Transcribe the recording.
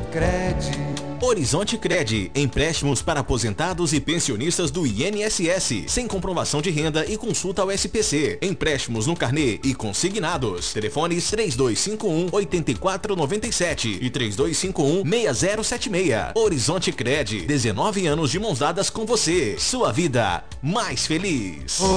Horizonte Cred, empréstimos para aposentados e pensionistas do INSS, sem comprovação de renda e consulta ao SPC. Empréstimos no carnê e consignados. Telefones 3251-8497 e 3251-6076. Horizonte Cred, 19 anos de mãos dadas com você. Sua vida mais feliz.